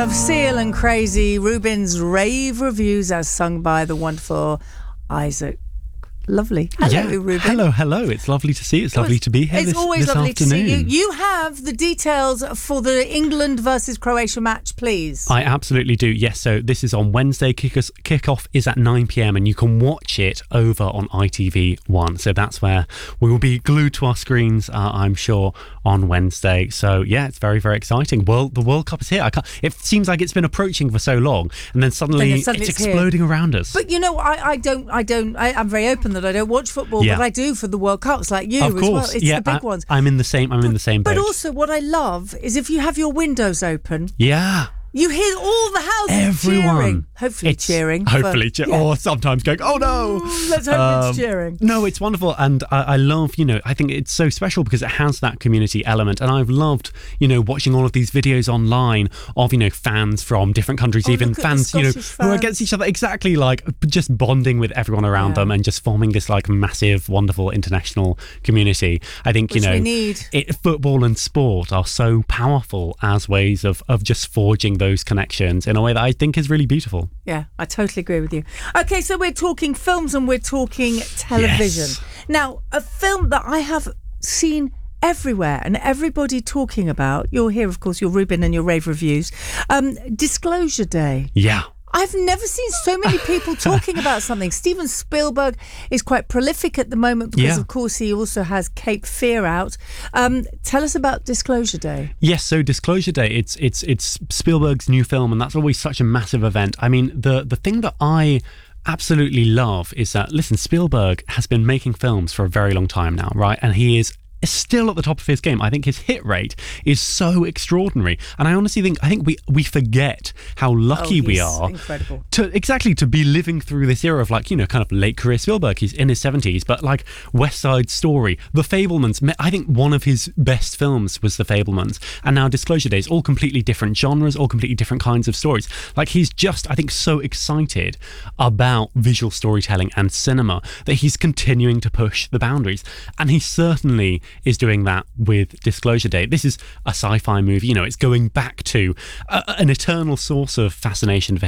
of Seal and Crazy, Rubin's rave reviews as sung by the wonderful Isaac. Lovely. Hello, Ruben. Hello. It's lovely to see you. It's lovely to be here. It's always lovely afternoon. to see you. You have the details for the England versus Croatia match, please. I absolutely do. Yes, so this is on Wednesday. Kickoff is at 9 p.m. and you can watch it over on ITV1. So that's where we will be glued to our screens, I'm sure, on Wednesday. So yeah, it's very, very exciting. Well, the World Cup is here. It seems like it's been approaching for so long, and then suddenly it's exploding around us. But you know, I'm very open that I don't watch football, but I do for the World Cups, like you of course. as well. It's the big ones. I'm in the same page. But also what I love is if you have your windows open. Yeah. You hear all the houses cheering. Hopefully cheering. Or sometimes going, oh no. Let's hope it's cheering. No, it's wonderful. And I love, I think it's so special because it has that community element. And I've loved, watching all of these videos online of, fans from different countries, even fans, who are against each other. Exactly, like just bonding with everyone around them and just forming this like massive, wonderful international community. I think, we need. Football and sport are so powerful as ways of just forging those connections in a way that I think is really beautiful. Yeah, I totally agree with you. Okay, so we're talking films and we're talking television. Yes. Now, a film that I have seen everywhere and everybody talking about, you'll hear, of course, your Ruben and your rave reviews, Disclosure Day. Yeah. I've never seen so many people talking about something. Steven Spielberg is quite prolific at the moment because, of course, he also has Cape Fear out. Tell us about Disclosure Day. Yes, so Disclosure Day, it's Spielberg's new film, and that's always such a massive event. I mean, the thing that I absolutely love is that, listen, Spielberg has been making films for a very long time now, right? And he is still at the top of his game. I think his hit rate is so extraordinary, and I honestly think we forget how lucky we are to be living through this era of kind of late career Spielberg. He's in his 70s, but like West Side Story, The Fabelmans. I think one of his best films was The Fabelmans, and now Disclosure Day is all completely different genres, all completely different kinds of stories. Like he's just, I think, so excited about visual storytelling and cinema that he's continuing to push the boundaries, and he certainly is doing that with Disclosure Day. This is a sci-fi movie, it's going back to an eternal source of fascination for